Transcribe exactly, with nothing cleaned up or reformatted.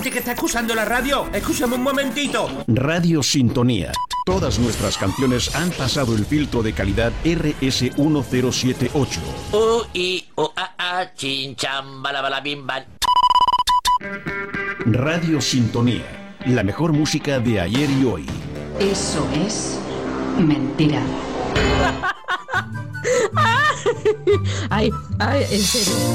gente que está escuchando la radio. Escúchame un momentito. Radio Sintonía. Todas nuestras canciones han pasado el filtro de calidad R S uno cero siete ocho. U, I, U, A, A, chin, cham, bala, bala, bim, bam. Radio Sintonía. La mejor música de ayer y hoy. Eso es mentira. Ay, ay, en serio.